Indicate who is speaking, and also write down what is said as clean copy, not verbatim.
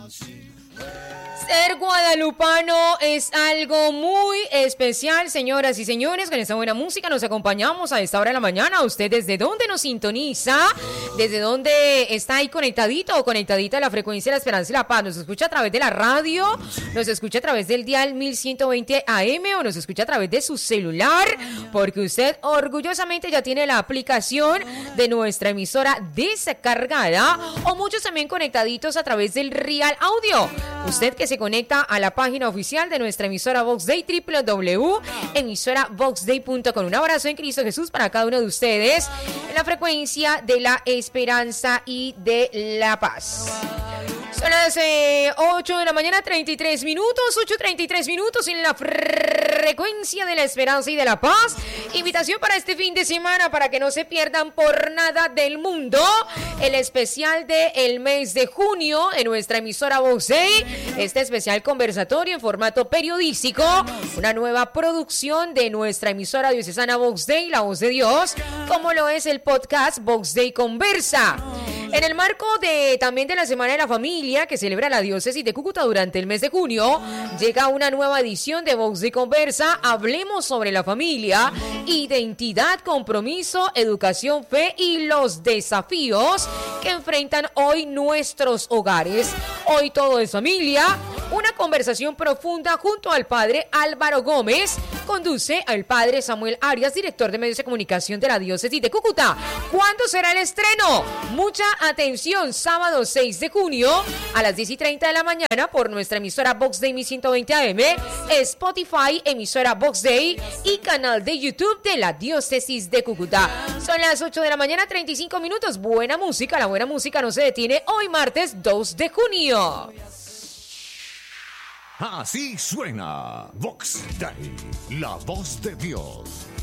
Speaker 1: Ser guadalupano es algo muy especial, señoras y señores. Con esta buena música nos acompañamos a esta hora de la mañana. ¿Usted desde dónde nos sintoniza? ¿Desde dónde está ahí conectadito o conectadita a la frecuencia de la Esperanza y la Paz? ¿Nos escucha a través de la radio? ¿Nos escucha a través del dial 1120 AM? ¿O nos escucha a través de su celular? Porque usted orgullosamente ya tiene la aplicación de nuestra emisora descargada. O muchos también conectaditos a través del Real Audio. Usted que se conecta a la página oficial de nuestra emisora Vox Day, www.emisoravoxday.com. Un abrazo en Cristo Jesús para cada uno de ustedes en la frecuencia de la esperanza y de la paz. Son las 8 de la mañana, 33 minutos, 8:33 minutos en la frecuencia de la esperanza y de la paz. Invitación para este fin de semana para que no se pierdan por nada del mundo el especial del mes de junio en nuestra emisora Vox Day. Este especial conversatorio en formato periodístico, una nueva producción de nuestra emisora diocesana Vox Day, la voz de Dios, como lo es el podcast Vox Day Conversa. En el marco también de la Semana de la Familia que celebra la diócesis de Cúcuta durante el mes de junio, llega una nueva edición de Vox Day Conversa. Hablemos sobre la familia, identidad, compromiso, educación, fe y los desafíos que enfrentan hoy nuestros hogares. Hoy todo es familia. Una conversación profunda junto al padre Álvaro Gómez. Conduce al padre Samuel Arias, director de medios de comunicación de la diócesis de Cúcuta. ¿Cuándo será el estreno? Mucha atención, sábado 6 de junio a las 10:30 de la mañana por nuestra emisora Vox Day 1120 AM, Spotify, emisora Vox Day y canal de YouTube de la diócesis de Cúcuta. Son las 8 de la mañana, 35 minutos. Buena música, la buena música no se detiene hoy martes 2 de junio.
Speaker 2: Así suena Vox Day, la voz de Dios.